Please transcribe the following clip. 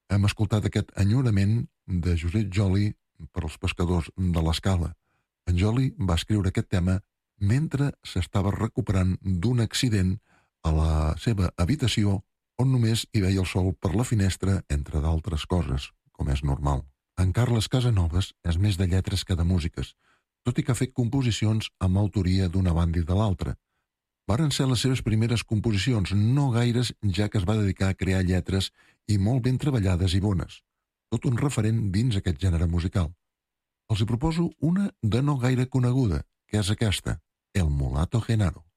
Hem escoltat aquest enyorament de Josep Joli per als pescadors de l'Escala. En Joli va escriure aquest tema mentre s'estava recuperant d'un accident a la seva habitació on només hi veia el sol per la finestra, entre d'altres coses, com és normal. En Carles Casanovas és més de lletres que de músiques, tot i que ha fet composicions amb autoria d'una banda i de l'altra. Varen ser les seves primeres composicions, no gaires, ja que es va dedicar a crear lletres i molt ben treballades i bones. Tot un referent dins aquest gènere musical. Els hi proposo una de no gaire coneguda, que és aquesta, El Mulato Genaro.